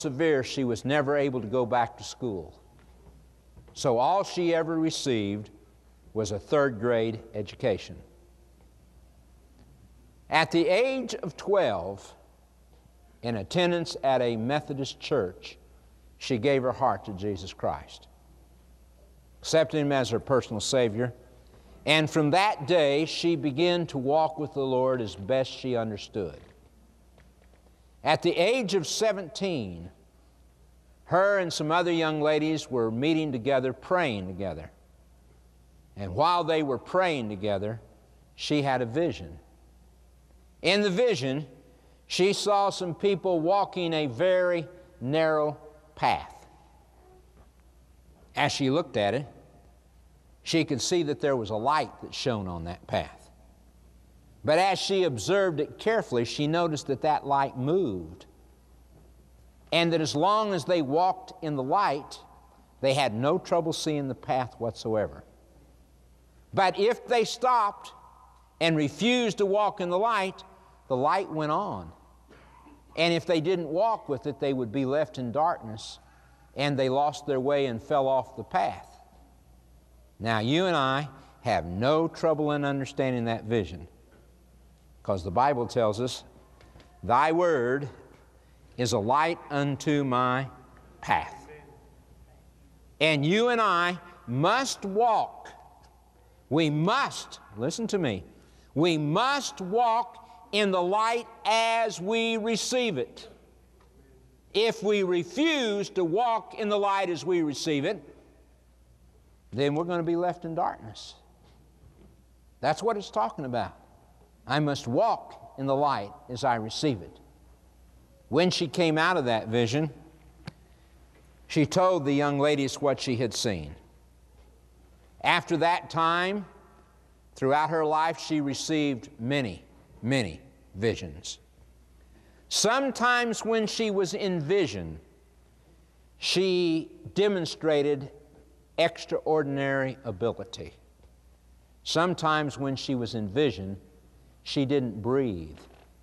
severe she was never able to go back to school. So all she ever received was a third-grade education. At the age of 12, in attendance at a Methodist church, she gave her heart to Jesus Christ, accepted Him as her personal Savior, and from that day she began to walk with the Lord as best she understood. At the age of 17, her and some other young ladies were meeting together, praying together. And while they were praying together, she had a vision. In the vision, she saw some people walking a very narrow path. As she looked at it, she could see that there was a light that shone on that path. But as she observed it carefully, she noticed that that light moved, and that as long as they walked in the light, they had no trouble seeing the path whatsoever. But if they stopped and refused to walk in the light went on. And if they didn't walk with it, they would be left in darkness, and they lost their way and fell off the path. Now, you and I have no trouble in understanding that vision, because the Bible tells us, "Thy word is a light unto my path." And you and I must walk. We must, listen to me, we must walk in the light as we receive it. If we refuse to walk in the light as we receive it, then we're going to be left in darkness. That's what it's talking about. I must walk in the light as I receive it. When she came out of that vision, she told the young ladies what she had seen. After that time, throughout her life, she received many, many visions. Sometimes when she was in vision, she demonstrated extraordinary ability. Sometimes when she was in vision, she didn't breathe.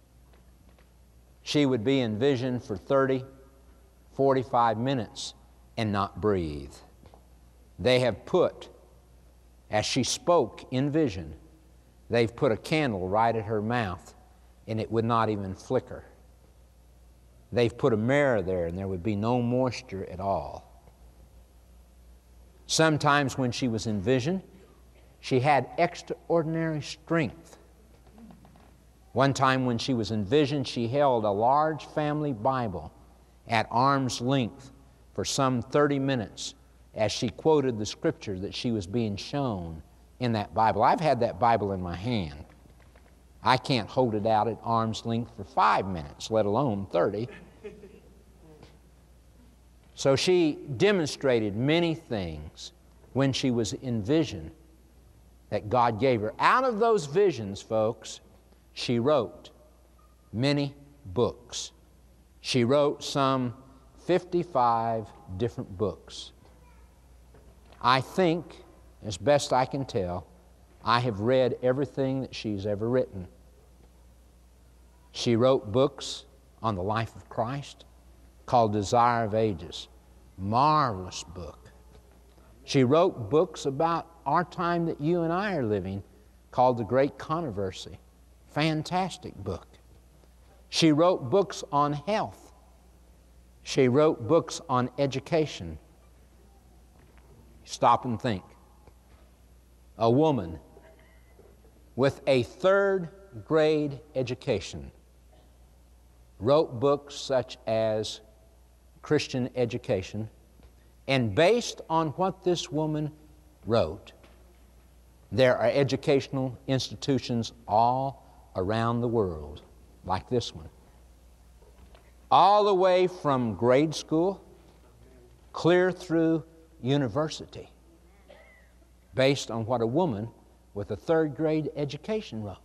She would be in vision for 30, 45 minutes and not breathe. They have put, as she spoke in vision, they've put a candle right at her mouth and it would not even flicker. They've put a mirror there and there would be no moisture at all. Sometimes when she was in vision, she had extraordinary strength. One time when she was in vision, she held a large family Bible at arm's length for some 30 minutes as she quoted the scripture that she was being shown in that Bible. I've had that Bible in my hand. I can't hold it out at arm's length for 5 minutes, let alone 30. So she demonstrated many things when she was in vision that God gave her. Out of those visions, folks, she wrote many books. She wrote some 55 different books. I think, as best I can tell, I have read everything that she's ever written. She wrote books on the life of Christ called Desire of Ages. Marvelous book. She wrote books about our time that you and I are living called The Great Controversy. Fantastic book. She wrote books on health. She wrote books on education. Stop and think. A woman with a third-grade education wrote books such as Christian Education, and based on what this woman wrote, there are educational institutions all around the world like this one. All the way from grade school clear through university, based on what a woman with a third-grade education wrote.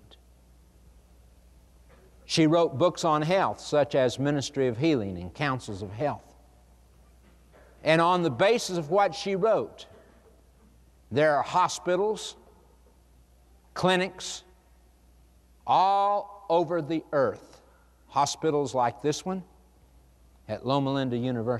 She wrote books on health, such as Ministry of Healing and Counsels of Health. And on the basis of what she wrote, there are hospitals, clinics, all over the earth. Hospitals like this one, at Loma Linda University.